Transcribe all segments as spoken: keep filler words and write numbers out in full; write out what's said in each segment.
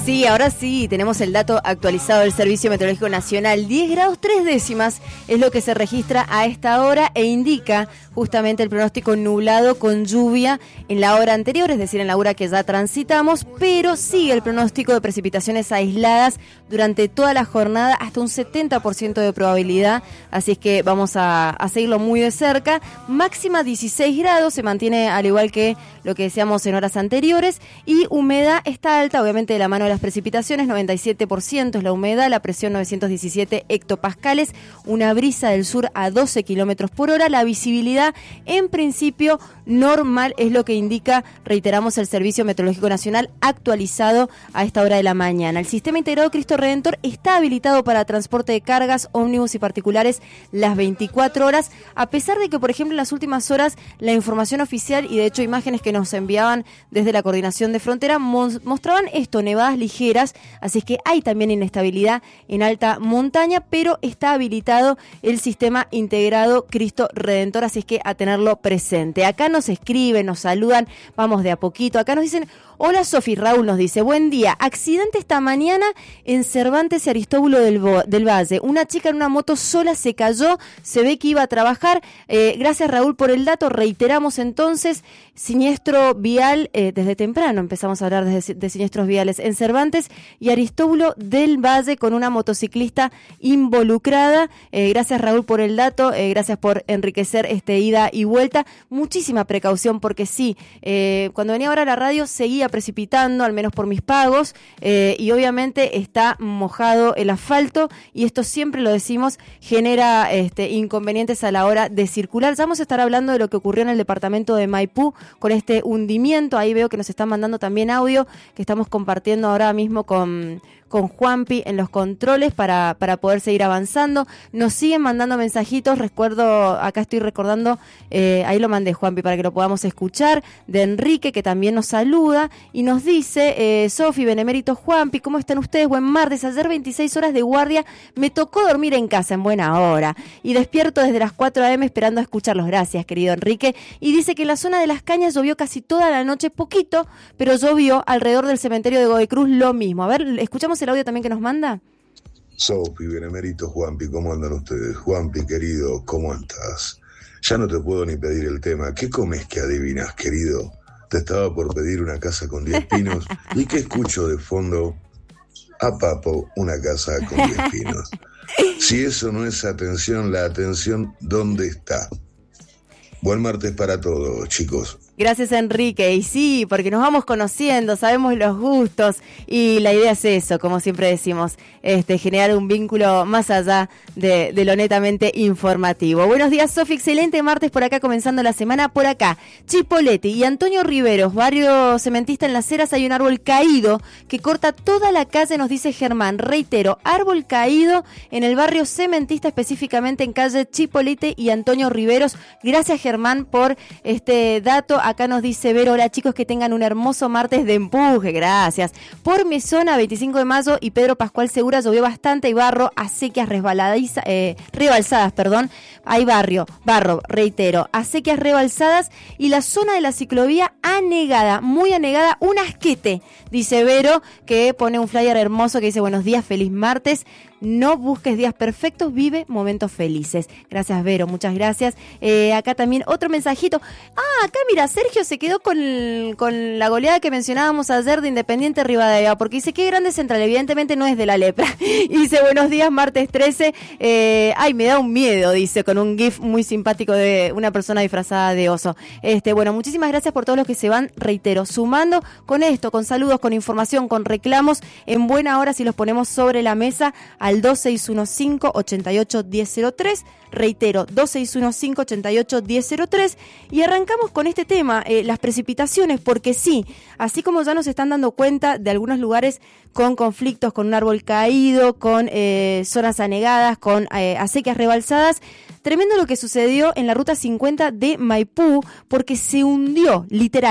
Sí, ahora sí, tenemos el dato actualizado del Servicio Meteorológico Nacional. diez grados tres décimas es lo que se registra a esta hora e indica justamente el pronóstico nublado con lluvia en la hora anterior, es decir, en la hora que ya transitamos, pero sigue el pronóstico de precipitaciones aisladas durante toda la jornada, hasta un setenta por ciento de probabilidad, así es que vamos a, a seguirlo muy de cerca. Máxima dieciséis grados, se mantiene al igual que lo que decíamos en horas anteriores, y humedad está alta, obviamente de la mano de las precipitaciones, noventa y siete por ciento es la humedad, la presión novecientos diecisiete hectopascales, una brisa del sur a doce kilómetros por hora, la visibilidad en principio normal, es lo que indica, reiteramos, el Servicio Meteorológico Nacional actualizado a esta hora de la mañana. El Sistema Integrado Cristo Redentor está habilitado para transporte de cargas, ómnibus y particulares las veinticuatro horas, a pesar de que, por ejemplo, en las últimas horas la información oficial y de hecho imágenes que nos enviaban desde la Coordinación de Frontera mostraban esto, nevadas ligeras, así es que hay también inestabilidad en alta montaña, pero está habilitado el Sistema Integrado Cristo Redentor, así es que a tenerlo presente. Acá nos escriben, nos saludan, vamos de a poquito, acá nos dicen: hola Sofi, Raúl nos dice, buen día, accidente esta mañana en Cervantes y Aristóbulo del, Bo- del Valle, una chica en una moto sola se cayó, se ve que iba a trabajar, eh, gracias Raúl por el dato, reiteramos entonces, siniestro vial, eh, desde temprano empezamos a hablar de, de siniestros viales en Cervantes y Aristóbulo del Valle con una motociclista involucrada, eh, gracias Raúl por el dato, eh, gracias por enriquecer este ida y vuelta, muchísima precaución porque sí, eh, cuando venía ahora a la radio seguía precipitando, al menos por mis pagos, eh, y obviamente está mojado el asfalto y esto siempre lo decimos, genera este, inconvenientes a la hora de circular. Ya vamos a estar hablando de lo que ocurrió en el departamento de Maipú con este hundimiento, ahí veo que nos están mandando también audio que estamos compartiendo ahora mismo con... con Juanpi en los controles para, para poder seguir avanzando. Nos siguen mandando mensajitos, recuerdo, acá estoy recordando, eh, ahí lo mandé Juanpi para que lo podamos escuchar, de Enrique que también nos saluda y nos dice, eh, Sofi, Benemérito, Juanpi, ¿cómo están ustedes? Buen martes, ayer veintiséis horas de guardia, me tocó dormir en casa en buena hora y despierto desde las cuatro a eme esperando a escucharlos, gracias querido Enrique, y dice que en la zona de Las Cañas llovió casi toda la noche, poquito, pero llovió alrededor del cementerio de Godoy Cruz lo mismo. A ver, escuchamos el audio también que nos manda. Sofi, Benemérito, Juanpi, ¿cómo andan ustedes? Juanpi, querido, ¿cómo estás? Ya no te puedo ni pedir el tema. ¿Qué comes que adivinas, querido? Te estaba por pedir una casa con diez pinos. ¿Y qué escucho de fondo? A Papo, una casa con diez pinos. Si eso no es atención, la atención, ¿dónde está? Buen martes para todos, chicos. Gracias Enrique, y sí, porque nos vamos conociendo, sabemos los gustos y la idea es eso, como siempre decimos, este, generar un vínculo más allá de, de lo netamente informativo. Buenos días Sofi, excelente martes por acá, comenzando la semana por acá. Chipoleti y Antonio Riveros, barrio cementista en Las Heras, hay un árbol caído que corta toda la calle, nos dice Germán, reitero, árbol caído en el barrio cementista, específicamente en calle Chipoleti y Antonio Riveros. Gracias Germán por este dato. Acá nos dice Vero, hola chicos, que tengan un hermoso martes de empuje, gracias. Por mi zona, veinticinco de mayo y Pedro Pascual Segura, llovió bastante, hay barro, acequias resbaladiza, eh, rebalsadas, perdón, hay barrio, barro, reitero, acequias rebalsadas y la zona de la ciclovía anegada, muy anegada, un asquete, dice Vero, que pone un flyer hermoso que dice buenos días, feliz martes. No busques días perfectos, vive momentos felices. Gracias, Vero, muchas gracias. Eh, acá también otro mensajito. Ah, acá mira, Sergio se quedó con, con la goleada que mencionábamos ayer de Independiente Rivadavia, porque dice, qué grande central, evidentemente no es de la lepra. Y dice, buenos días, martes trece. Eh, ay, me da un miedo, dice, con un gif muy simpático de una persona disfrazada de oso. Este, bueno, muchísimas gracias por todos los que se van, reitero, sumando con esto, con saludos, con información, con reclamos, en buena hora si los ponemos sobre la mesa al dos seis uno cinco, ocho ocho uno cero cero tres, reitero, dos seis uno cinco, ocho ocho uno cero cero tres, y arrancamos con este tema, eh, las precipitaciones, porque sí, así como ya nos están dando cuenta de algunos lugares con conflictos, con un árbol caído, con eh, zonas anegadas, con eh, acequias rebalsadas, tremendo lo que sucedió en la ruta cincuenta de Maipú, porque se hundió, literal,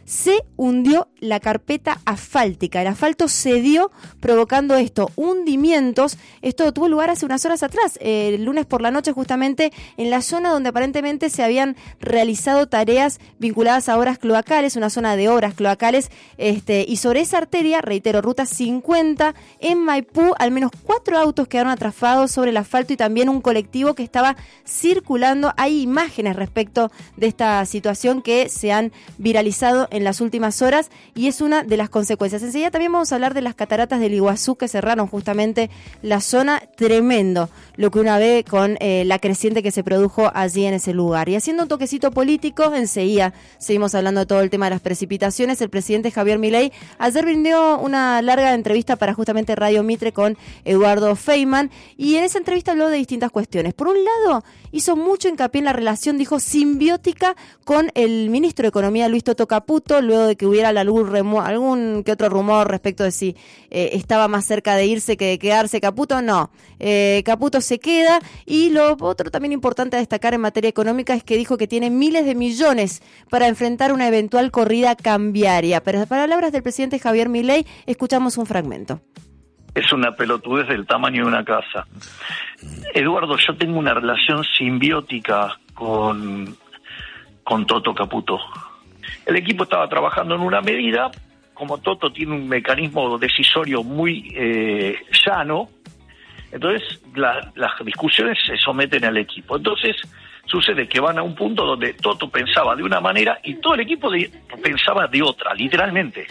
se hundió la carpeta asfáltica. El asfalto cedió, provocando esto, hundimientos. Esto tuvo lugar hace unas horas atrás, eh, el lunes por la noche, justamente en la zona donde aparentemente se habían realizado tareas vinculadas a obras cloacales, una zona de obras cloacales, este, y sobre esa arteria, reitero, ruta cincuenta, en Maipú, al menos cuatro autos quedaron atrapados sobre el asfalto y también un colectivo que estaba circulando. Hay imágenes respecto de esta situación que se han viralizado en las últimas horas y es una de las consecuencias. Enseguida también vamos a hablar de las cataratas del Iguazú que cerraron justamente la zona. Tremendo lo que una ve con eh, la creciente que se produjo allí en ese lugar. Y haciendo un toquecito político, enseguida seguimos hablando de todo el tema de las precipitaciones. El presidente Javier Milei ayer rindió una larga entrevista para justamente Radio Mitre con Eduardo Feynman y en esa entrevista habló de distintas cuestiones. Por un lado, hizo mucho hincapié en la relación, dijo, simbiótica con el ministro de Economía, Luis Toto Caputo, luego de que hubiera algún, remo- algún que otro rumor respecto de si eh, estaba más cerca de irse que de quedarse Caputo. No, eh, Caputo se queda. Y lo otro también importante a destacar en materia económica es que dijo que tiene miles de millones para enfrentar una eventual corrida cambiaria. Pero para palabras del presidente Javier Milei, escuchamos un fragmento. Es una pelotudez del tamaño de una casa. Eduardo, yo tengo una relación simbiótica con, con Toto Caputo. El equipo estaba trabajando en una medida, como Toto tiene un mecanismo decisorio muy eh, llano, entonces la, las discusiones se someten al equipo. Entonces sucede que van a un punto donde Toto pensaba de una manera y todo el equipo de, pensaba de otra, literalmente.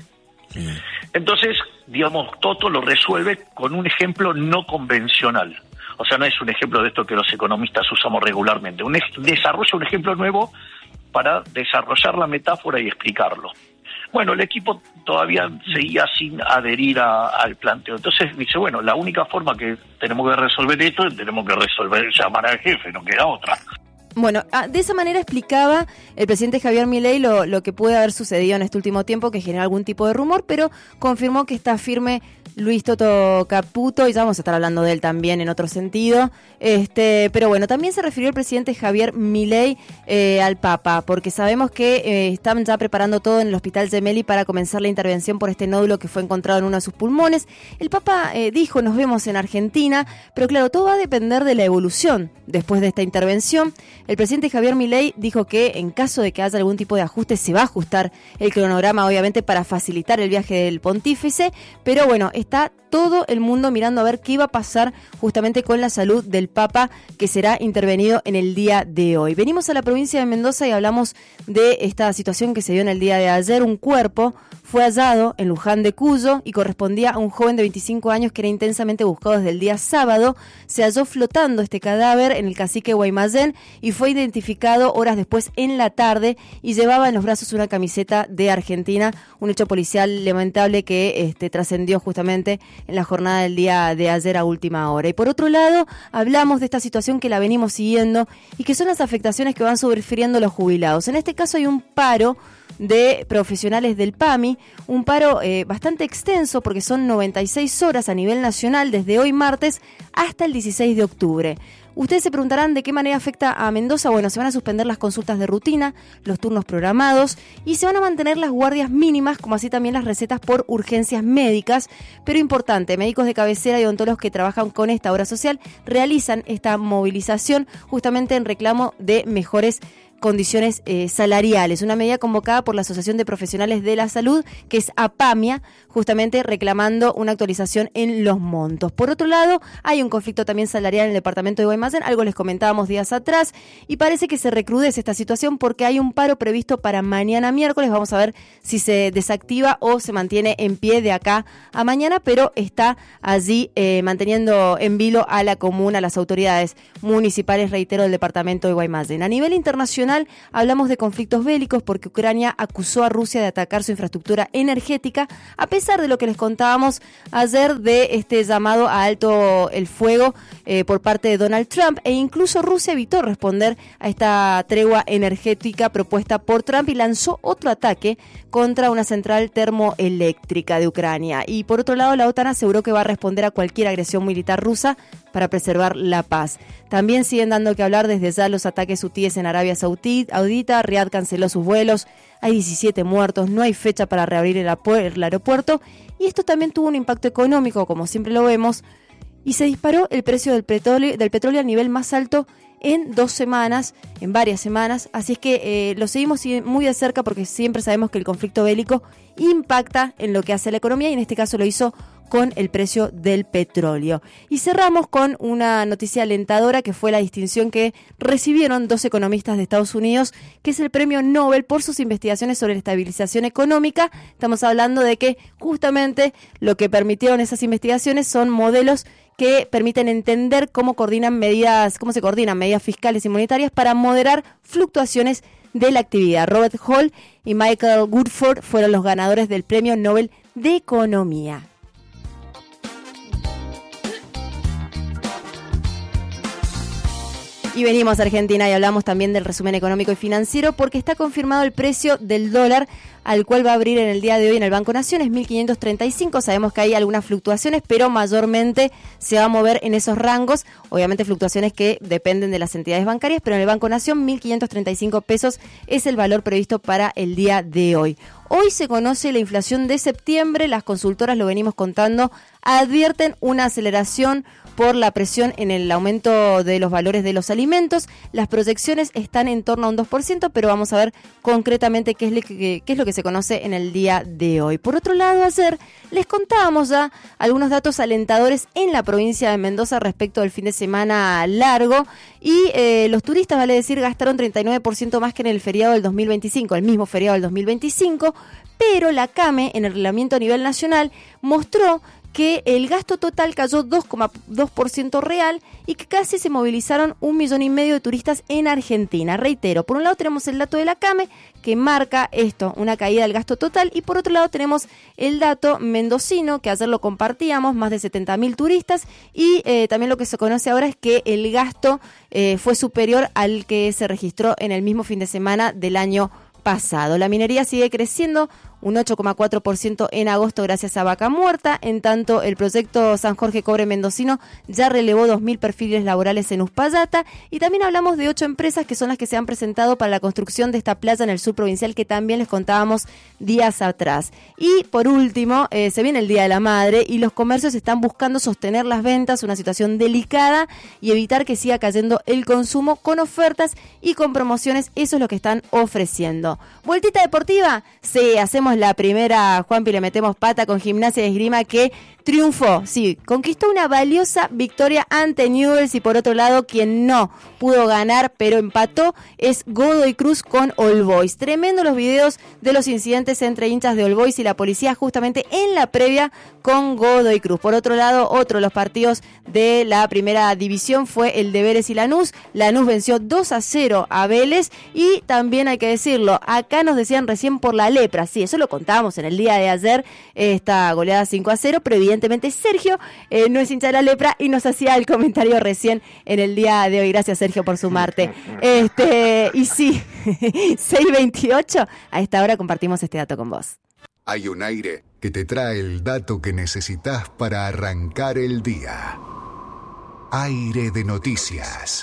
Entonces, digamos, Toto lo resuelve con un ejemplo no convencional. O sea, no es un ejemplo de esto que los economistas usamos regularmente. Un ej- desarrolla un ejemplo nuevo para desarrollar la metáfora y explicarlo. Bueno, el equipo todavía seguía sin adherir a, al planteo. Entonces dice, bueno, la única forma que tenemos que resolver esto es tenemos que resolver, llamar al jefe, no queda otra. Bueno, de esa manera explicaba el presidente Javier Milei lo, lo que puede haber sucedido en este último tiempo, que generó algún tipo de rumor, pero confirmó que está firme Luis Toto Caputo, y ya vamos a estar hablando de él también en otro sentido. Este, pero bueno, también se refirió el presidente Javier Milei eh, al Papa, porque sabemos que eh, están ya preparando todo en el Hospital Gemelli para comenzar la intervención por este nódulo que fue encontrado en uno de sus pulmones. El Papa eh, dijo, nos vemos en Argentina, pero claro, todo va a depender de la evolución después de esta intervención. El presidente Javier Milei dijo que en caso de que haya algún tipo de ajuste se va a ajustar el cronograma, obviamente para facilitar el viaje del pontífice, pero bueno, está todo el mundo mirando a ver qué iba a pasar justamente con la salud del Papa, que será intervenido en el día de hoy. Venimos a la provincia de Mendoza y hablamos de esta situación que se dio en el día de ayer. Un cuerpo fue hallado en Luján de Cuyo y correspondía a un joven de veinticinco años que era intensamente buscado desde el día sábado. Se halló flotando este cadáver en el cacique Guaymallén y fue identificado horas después en la tarde y llevaba en los brazos una camiseta de Argentina, un hecho policial lamentable que este, trascendió justamente en la jornada del día de ayer a última hora. Y por otro lado, hablamos de esta situación que la venimos siguiendo y que son las afectaciones que van sufriendo los jubilados. En este caso hay un paro de profesionales del PAMI, un paro eh, bastante extenso porque son noventa y seis horas a nivel nacional desde hoy martes hasta el dieciséis de octubre. Ustedes se preguntarán de qué manera afecta a Mendoza. Bueno, se van a suspender las consultas de rutina, los turnos programados y se van a mantener las guardias mínimas, como así también las recetas por urgencias médicas. Pero importante, médicos de cabecera y odontólogos que trabajan con esta obra social realizan esta movilización justamente en reclamo de mejores condiciones eh, salariales, una medida convocada por la Asociación de Profesionales de la Salud, que es APAMIA, justamente reclamando una actualización en los montos. Por otro lado, hay un conflicto también salarial en el departamento de Guaymallén, algo les comentábamos días atrás, y parece que se recrudece esta situación porque hay un paro previsto para mañana miércoles. Vamos a ver si se desactiva o se mantiene en pie de acá a mañana, pero está allí eh, manteniendo en vilo a la comuna, a las autoridades municipales, reitero, del departamento de Guaymallén. A nivel internacional, hablamos de conflictos bélicos porque Ucrania acusó a Rusia de atacar su infraestructura energética, a pesar de lo que les contábamos ayer de este llamado a alto el fuego eh, por parte de Donald Trump, e incluso Rusia evitó responder a esta tregua energética propuesta por Trump y lanzó otro ataque contra una central termoeléctrica de Ucrania. Y por otro lado, la OTAN aseguró que va a responder a cualquier agresión militar rusa para preservar la paz. También siguen dando que hablar desde ya los ataques hutíes en Arabia Saudita audita, Riad canceló sus vuelos, hay diecisiete muertos, no hay fecha para reabrir el, el aeropuerto, y esto también tuvo un impacto económico, como siempre lo vemos, y se disparó el precio del petróleo, del petróleo al nivel más alto en dos semanas, en varias semanas, así es que eh, lo seguimos muy de cerca porque siempre sabemos que el conflicto bélico impacta en lo que hace la economía y en este caso lo hizo con el precio del petróleo. Y cerramos con una noticia alentadora que fue la distinción que recibieron dos economistas de Estados Unidos, que es el premio Nobel por sus investigaciones sobre la estabilización económica. Estamos hablando de que justamente lo que permitieron esas investigaciones son modelos que permiten entender cómo coordinan medidas, cómo se coordinan medidas fiscales y monetarias para moderar fluctuaciones de la actividad. Robert Hall y Michael Woodford fueron los ganadores del Premio Nobel de Economía. Y venimos a Argentina y hablamos también del resumen económico y financiero porque está confirmado el precio del dólar al cual va a abrir en el día de hoy en el Banco Nación, es mil quinientos treinta y cinco, sabemos que hay algunas fluctuaciones, pero mayormente se va a mover en esos rangos, obviamente fluctuaciones que dependen de las entidades bancarias, pero en el Banco Nación mil quinientos treinta y cinco pesos es el valor previsto para el día de hoy. Hoy se conoce la inflación de septiembre, las consultoras, lo venimos contando, advierten una aceleración por la presión en el aumento de los valores de los alimentos. Las proyecciones están en torno a un dos por ciento, pero vamos a ver concretamente qué es, lo que, qué es lo que se conoce en el día de hoy. Por otro lado, ayer les contábamos ya algunos datos alentadores en la provincia de Mendoza respecto del fin de semana largo y eh, los turistas, vale decir, gastaron treinta y nueve por ciento más que en el feriado del dos mil veinticinco, el mismo feriado del dos mil veinticinco, pero la CAME en el reglamento a nivel nacional mostró que el gasto total cayó dos coma dos por ciento real y que casi se movilizaron un millón y medio de turistas en Argentina. Reitero, por un lado tenemos el dato de la CAME que marca esto, una caída del gasto total, y por otro lado tenemos el dato mendocino, que ayer lo compartíamos, más de setenta mil turistas, y eh, también lo que se conoce ahora es que el gasto eh, fue superior al que se registró en el mismo fin de semana del año pasado. La minería sigue creciendo un ocho coma cuatro por ciento en agosto gracias a Vaca Muerta, en tanto el proyecto San Jorge Cobre Mendocino ya relevó dos mil perfiles laborales en Uspallata, y también hablamos de ocho empresas que son las que se han presentado para la construcción de esta playa en el sur provincial que también les contábamos días atrás. Y por último, eh, se viene el Día de la Madre y los comercios están buscando sostener las ventas, una situación delicada, y evitar que siga cayendo el consumo con ofertas y con promociones. Eso es lo que están ofreciendo. Vueltita deportiva, sí, hacemos la primera, Juanpi, le metemos pata con Gimnasia de Esgrima que triunfó, sí, conquistó una valiosa victoria ante Newell's, y por otro lado quien no pudo ganar pero empató es Godoy Cruz con All Boys. Tremendo los videos de los incidentes entre hinchas de All Boys y la policía justamente en la previa con Godoy Cruz. Por otro lado, otro de los partidos de la primera división fue el de Vélez y Lanús. Lanús venció dos a cero a Vélez, y también hay que decirlo, acá nos decían recién por la lepra, sí, eso lo contábamos en el día de ayer, esta goleada cinco a cero, pero evidentemente Sergio eh, no es hincha de la lepra y nos hacía el comentario recién en el día de hoy. Gracias, Sergio, por sumarte. Este, y sí, seis veintiocho, a esta hora compartimos este dato con vos. Hay un aire que te trae el dato que necesitas para arrancar el día. Aire de noticias.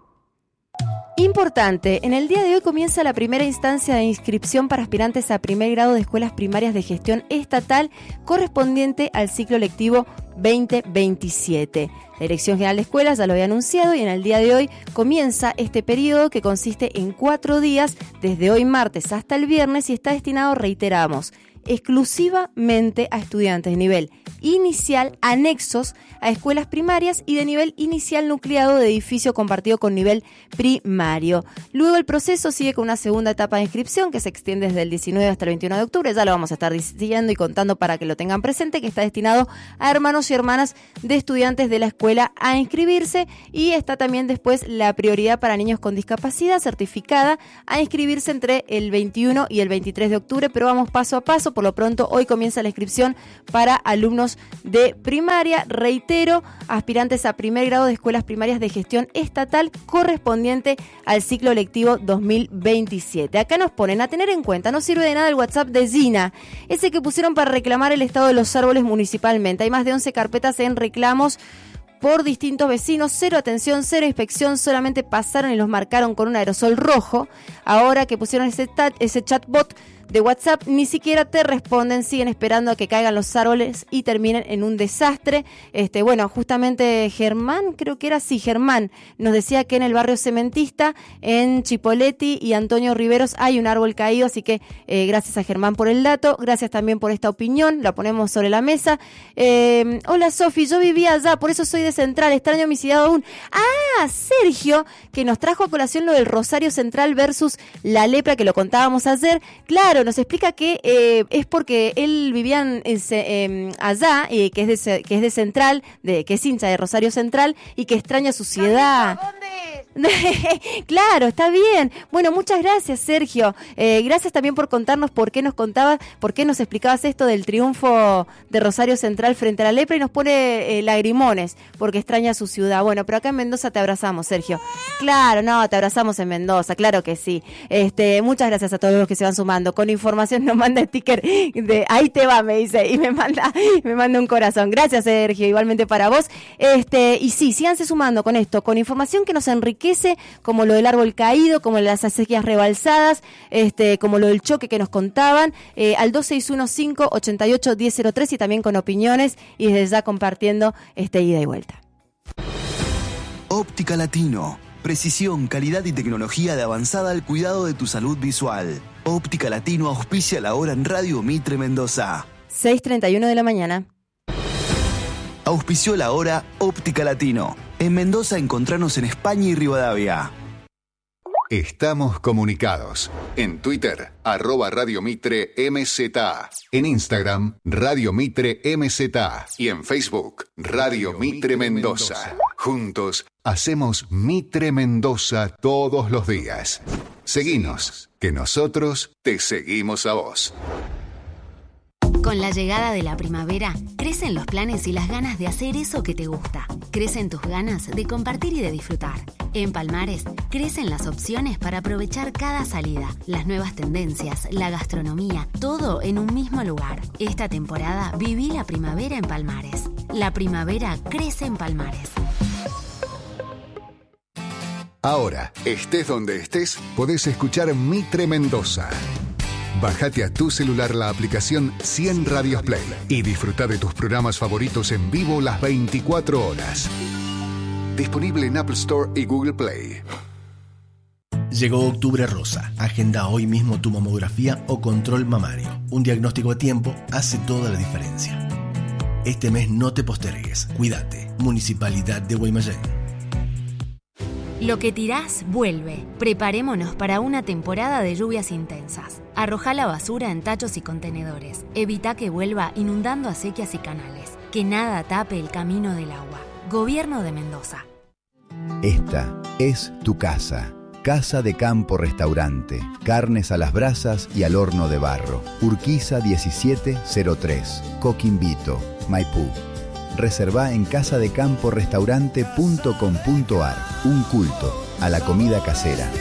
Importante, en el día de hoy comienza la primera instancia de inscripción para aspirantes a primer grado de escuelas primarias de gestión estatal correspondiente al ciclo lectivo veinte veintisiete. La Dirección General de Escuelas ya lo había anunciado y en el día de hoy comienza este periodo que consiste en cuatro días, desde hoy martes hasta el viernes, y está destinado, reiteramos, exclusivamente a estudiantes de nivel inicial anexos a escuelas primarias y de nivel inicial nucleado de edificio compartido con nivel primario. Luego el proceso sigue con una segunda etapa de inscripción que se extiende desde el diecinueve hasta el veintiuno de octubre. Ya lo vamos a estar diciendo y contando para que lo tengan presente, que está destinado a hermanos y hermanas de estudiantes de la escuela a inscribirse, y está también después la prioridad para niños con discapacidad certificada a inscribirse entre el veintiuno y el veintitrés de octubre, pero vamos paso a paso. Por lo pronto, hoy comienza la inscripción para alumnos de primaria. Reitero, aspirantes a primer grado de escuelas primarias de gestión estatal correspondiente al ciclo lectivo dos mil veintisiete. Acá nos ponen a tener en cuenta, no sirve de nada el WhatsApp de Gina, ese que pusieron para reclamar el estado de los árboles municipalmente. Hay más de once carpetas en reclamos por distintos vecinos. Cero atención, cero inspección, solamente pasaron y los marcaron con un aerosol rojo. Ahora que pusieron ese, tat, ese chatbot de WhatsApp, ni siquiera te responden, siguen esperando a que caigan los árboles y terminen en un desastre. Este, bueno, justamente Germán, creo que era así, Germán, nos decía que en el barrio Cementista, en Chipoleti y Antonio Riveros hay un árbol caído, así que eh, gracias a Germán por el dato, gracias también por esta opinión, la ponemos sobre la mesa. Eh, hola Sofi, yo vivía allá, por eso soy de Central, extraño mi ciudad aún. Ah, Sergio, que nos trajo a colación lo del Rosario Central versus la lepra, que lo contábamos ayer. Claro, nos explica que eh, es porque él vivía en, eh, allá, eh, que, es de, que es de Central, de, que es hincha de Rosario Central y que extraña su ciudad. Claro, está bien. Bueno, muchas gracias, Sergio. Eh, gracias también por contarnos por qué nos contabas, por qué nos explicabas esto del triunfo de Rosario Central frente a la lepra y nos pone eh, lagrimones porque extraña su ciudad. Bueno, pero acá en Mendoza te abrazamos, Sergio. Claro, no, te abrazamos en Mendoza, claro que sí. Este, muchas gracias a todos los que se van sumando. Con información nos manda sticker de ahí te va, me dice, y me manda, me manda un corazón. Gracias, Sergio, igualmente para vos. Este, y sí, síganse sumando con esto, con información que nos enriquece, como lo del árbol caído, como las acequias rebalsadas, este, como lo del choque que nos contaban, eh, al dos seis uno cinco, ocho ocho, uno cero cero tres y también con opiniones y desde ya compartiendo este ida y vuelta. Óptica Latino. Precisión, calidad y tecnología de avanzada al cuidado de tu salud visual. Óptica Latino auspicia la hora en Radio Mitre Mendoza. seis treinta y uno de la mañana. Auspició la hora Óptica Latino. En Mendoza encontranos en España y Rivadavia. Estamos comunicados. En Twitter, arroba Radio Mitre M Z. En Instagram, Radio Mitre M Z. Y en Facebook, Radio Mitre Mendoza. Juntos, hacemos Mitre Mendoza todos los días. Seguinos, que nosotros te seguimos a vos. Con la llegada de la primavera, crecen los planes y las ganas de hacer eso que te gusta. Crecen tus ganas de compartir y de disfrutar. En Palmares, crecen las opciones para aprovechar cada salida, las nuevas tendencias, la gastronomía, todo en un mismo lugar. Esta temporada viví la primavera en Palmares. La primavera crece en Palmares. Ahora, estés donde estés, podés escuchar Mitre Mendoza. Bájate a tu celular la aplicación cien Radios Play y disfruta de tus programas favoritos en vivo las veinticuatro horas. Disponible en Apple Store y Google Play. Llegó Octubre Rosa. Agenda hoy mismo tu mamografía o control mamario. Un diagnóstico a tiempo hace toda la diferencia. Este mes no te postergues. Cuídate. Municipalidad de Guaymallén. Lo que tirás, vuelve. Preparémonos para una temporada de lluvias intensas. Arrojá la basura en tachos y contenedores. Evita que vuelva inundando acequias y canales. Que nada tape el camino del agua. Gobierno de Mendoza. Esta es tu casa. Casa de Campo Restaurante. Carnes a las brasas y al horno de barro. Urquiza diecisiete cero tres. Coquimbito, Maipú. Reservá en casadecamporestaurante punto com punto ar. Un culto a la comida casera.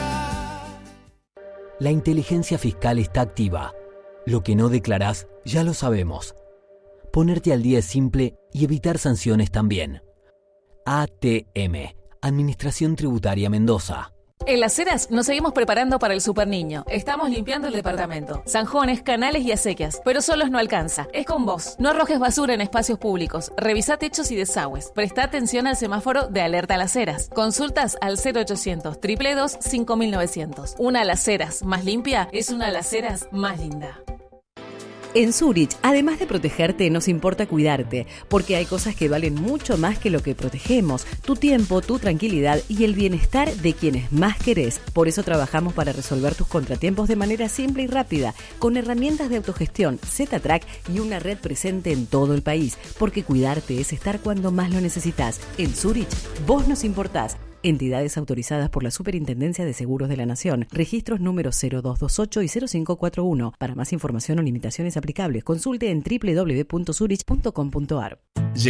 La inteligencia fiscal está activa. Lo que no declarás, ya lo sabemos. Ponerte al día es simple y evitar sanciones también. A T M, Administración Tributaria Mendoza. En Las Heras nos seguimos preparando para el Super Niño. Estamos limpiando el departamento. Zanjones, canales y acequias. Pero solos no alcanza. Es con vos. No arrojes basura en espacios públicos. Revisa techos y desagües. Presta atención al semáforo de alerta a Las Heras. Consultas al cero ochocientos, dos dos dos, cinco mil novecientos. Una Las Heras más limpia es una Las Heras más linda. En Zurich, además de protegerte, nos importa cuidarte, porque hay cosas que valen mucho más que lo que protegemos, tu tiempo, tu tranquilidad y el bienestar de quienes más querés. Por eso trabajamos para resolver tus contratiempos de manera simple y rápida, con herramientas de autogestión, Z-Track y una red presente en todo el país, porque cuidarte es estar cuando más lo necesitas. En Zurich, vos nos importás. Entidades autorizadas por la Superintendencia de Seguros de la Nación. Registros número cero dos dos ocho y cero cinco cuatro uno. Para más información o limitaciones aplicables, consulte en doble u doble u doble u punto zurich punto com punto ar.